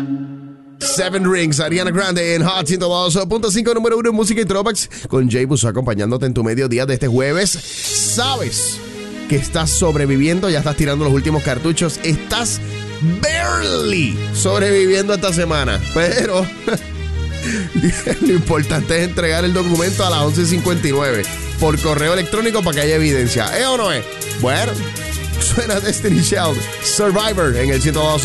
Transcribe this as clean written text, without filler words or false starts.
Seven Rings, Ariana Grande en Hot 102.5, número 1 en música y throwbacks, con Jay Busso acompañándote en tu mediodía de este jueves. Sabes que estás sobreviviendo, ya estás tirando los últimos cartuchos, estás barely sobreviviendo esta semana, pero lo importante es entregar el documento a las 11:59 por correo electrónico para que haya evidencia. ¿Es o no es? Bueno, suena Destiny Child, Survivor en el 102.